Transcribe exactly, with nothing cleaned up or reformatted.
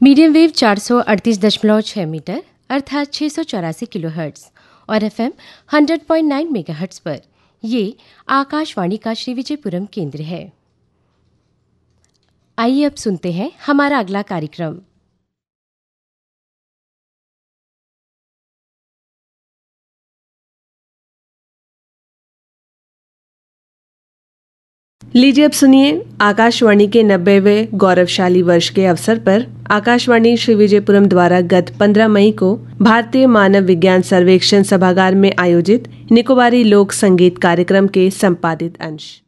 Medium wave चार सौ अड़तीस दशमलव छः मीटर अर्थात छः सौ चौरासी किलो हर्ट्स और F am hundred point nine mega hertz पर ये आकाशवाणी का श्री विजयपुरम केंद्र है। आइए अब सुनते हैं हमारा अगला कार्यक्रम। लीजिए अब सुनिए आकाशवाणी के नब्बेवें गौरवशाली वर्ष के अवसर पर आकाशवाणी श्री विजयपुरम द्वारा गत पंद्रह मई को भारतीय मानव विज्ञान सर्वेक्षण सभागार में आयोजित निकोबारी लोक संगीत कार्यक्रम के संपादित अंश।